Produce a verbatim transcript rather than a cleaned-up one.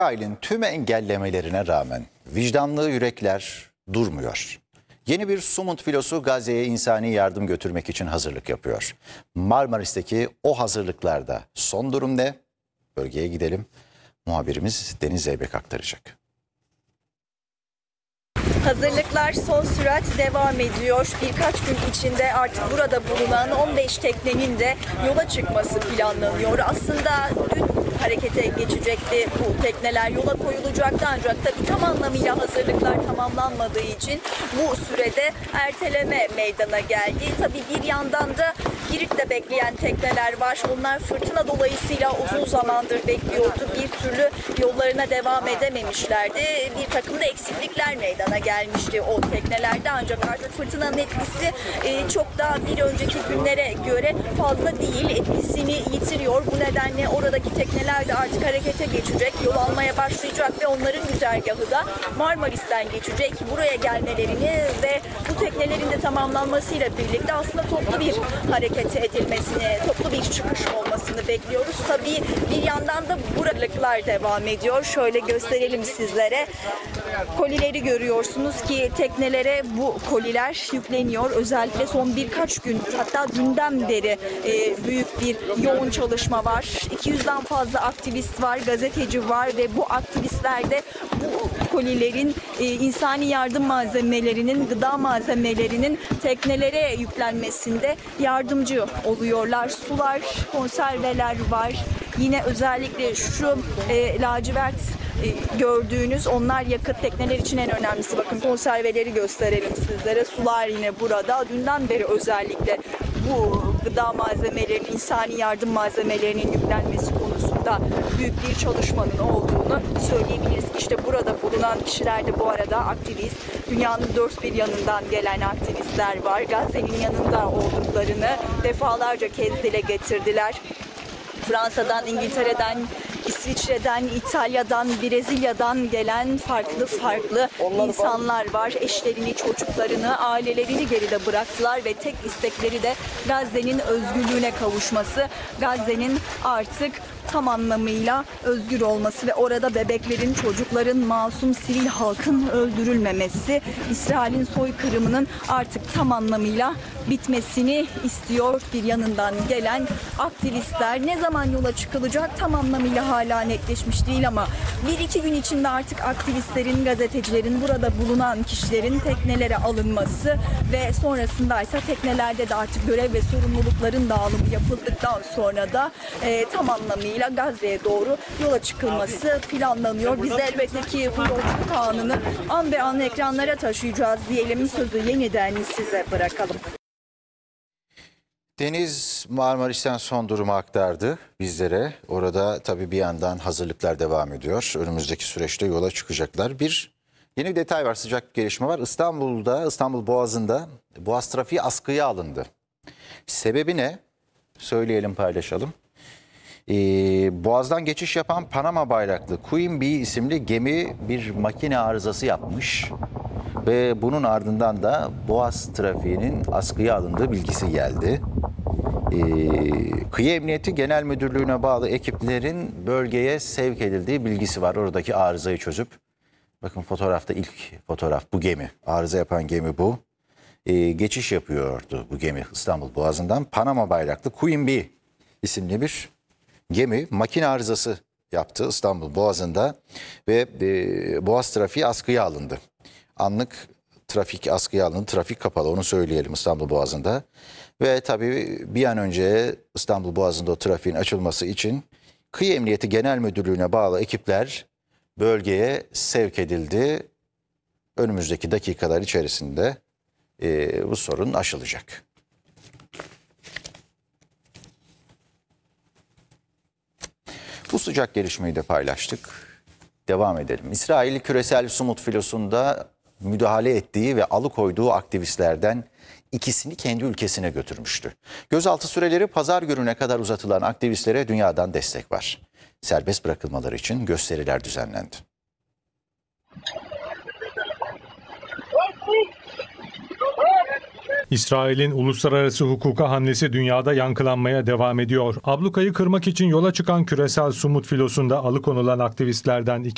İsrail'in tüm engellemelerine rağmen vicdanlı yürekler durmuyor. Yeni bir Sumut filosu Gazze'ye insani yardım götürmek için hazırlık yapıyor. Marmaris'teki o hazırlıklarda son durum ne? Bölgeye gidelim. Muhabirimiz Deniz Zeybek aktaracak. Hazırlıklar son sürat devam ediyor. Birkaç gün içinde artık burada bulunan on beş teknenin de yola çıkması planlanıyor. Aslında dün harekete geçecekti bu tekneler, yola koyulacaktı ancak tabii tam anlamıyla hazırlıklar tamamlanmadığı için bu sürede erteleme meydana geldi. Tabii bir yandan da Girit'te bekleyen tekneler var. Onlar fırtına dolayısıyla uzun zamandır bekliyordu. Bir türlü yollarına devam edememişlerdi. Bir takım da eksiklikler meydana gelmişti o teknelerde ancak artık fırtınanın etkisi e, çok daha bir önceki günlere göre fazla değil. Etkisini yitiriyor. Bu nedenle oradaki tekneler de artık harekete geçecek. Yol almaya başlayacak ve onların güzergahı da Marmaris'ten geçecek. Buraya gelmelerini ve bu teknelerin de tamamlanmasıyla birlikte aslında toplu bir hareket edilmesini, toplu bir çıkış olmasını bekliyoruz. Tabii bir yandan da buralıklar devam ediyor. Şöyle gösterelim sizlere. Kolileri görüyorsunuz ki teknelere bu koliler yükleniyor. Özellikle son birkaç gündür, hatta dünden beri e, büyük bir yoğun çalışma var. iki yüzden fazla aktivist var, gazeteci var ve bu aktivistler de bu kolilerin e, insani yardım malzemelerinin, gıda malzemelerinin teknelere yüklenmesinde yardımcı oluyorlar. Sular, konserveler var. Yine özellikle şu e, lacivert e, gördüğünüz onlar yakıt, tekneler için en önemlisi. Bakın konserveleri gösterelim sizlere. Sular yine burada. Dünden beri özellikle bu gıda malzemelerinin, insani yardım malzemelerinin yüklenmesi konusunda büyük bir çalışmanın olduğunu söyleyebiliriz. İşte burada bulunan kişiler de bu arada aktivist. Dünyanın dört bir yanından gelen aktivistler var. Gazze'nin yanında olduklarını defalarca kez dile getirdiler. Fransa'dan, İngiltere'den, İsviçre'den, İtalya'dan, Brezilya'dan gelen farklı farklı insanlar var. Eşlerini, çocuklarını, ailelerini geride bıraktılar ve tek istekleri de Gazze'nin özgürlüğüne kavuşması. Gazze'nin artık tam anlamıyla özgür olması ve orada bebeklerin, çocukların, masum sivil halkın öldürülmemesi, İsrail'in soykırımının artık tam anlamıyla bitmesini istiyor bir yanından gelen aktivistler. Ne zaman yola çıkılacak tam anlamıyla hala netleşmiş değil ama bir iki gün içinde artık aktivistlerin, gazetecilerin, burada bulunan kişilerin teknelere alınması ve sonrasında ise teknelerde de artık görev ve sorumlulukların dağılımı yapıldıktan sonra da e, tam anlamıyla Gazze'ye doğru yola çıkılması planlanıyor. Biz elbette ki bu yolculuk anını an be an ekranlara taşıyacağız diyelim. Sözü yeniden size bırakalım. Deniz Marmaris'ten son durumu aktardı bizlere. Orada tabii bir yandan hazırlıklar devam ediyor. Önümüzdeki süreçte yola çıkacaklar. Bir yeni bir detay var, sıcak bir gelişme var. İstanbul'da, İstanbul Boğazı'nda Boğaz trafiği askıya alındı. Sebebi ne? Söyleyelim, paylaşalım. Ee, Boğaz'dan geçiş yapan Panama bayraklı Queen Bee isimli gemi bir makine arızası yapmış. Ve bunun ardından da Boğaz trafiğinin askıya alındığı bilgisi geldi. Ee, Kıyı Emniyeti Genel Müdürlüğü'ne bağlı ekiplerin bölgeye sevk edildiği bilgisi var. Oradaki arızayı çözüp, bakın fotoğrafta ilk fotoğraf bu gemi. Arıza yapan gemi bu. Ee, geçiş yapıyordu bu gemi İstanbul Boğazı'ndan. Panama bayraklı Queen Bee isimli bir gemi makine arızası yaptı İstanbul Boğazı'nda ve e, Boğaz trafiği askıya alındı. Anlık trafik askıya alındı, trafik kapalı, onu söyleyelim İstanbul Boğazı'nda. Ve tabii bir an önce İstanbul Boğazı'nda o trafiğin açılması için Kıyı Emniyeti Genel Müdürlüğü'ne bağlı ekipler bölgeye sevk edildi. Önümüzdeki dakikalar içerisinde e, bu sorun aşılacak. Bu sıcak gelişmeyi de paylaştık. Devam edelim. İsrail küresel Sumut filosunda müdahale ettiği ve alıkoyduğu aktivistlerden ikisini kendi ülkesine götürmüştü. Gözaltı süreleri pazar gününe kadar uzatılan aktivistlere dünyadan destek var. Serbest bırakılmaları için gösteriler düzenlendi. İsrail'in uluslararası hukuka hamlesi dünyada yankılanmaya devam ediyor. Ablukayı kırmak için yola çıkan küresel Sumut filosunda alıkonulan aktivistlerden iki